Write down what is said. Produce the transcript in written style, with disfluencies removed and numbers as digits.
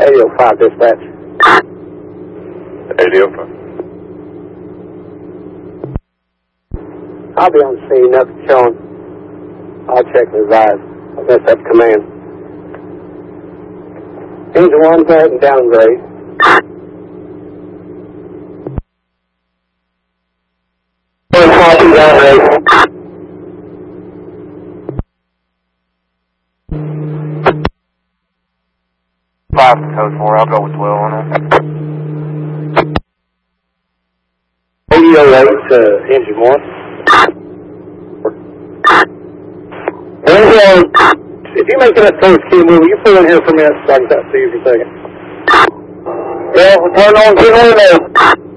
805 dispatch. 805. I'll be on the scene, nothing showing. I'll check and advise. I'll mess up command. Engine 1, go ahead and downgrade. Downgrade. 5 to code 4, I'll go with 12 on it. 8008 to engine 1. If you make that first key move, you pull in here for a minute so I can see you for a second. Yeah, turn on 200.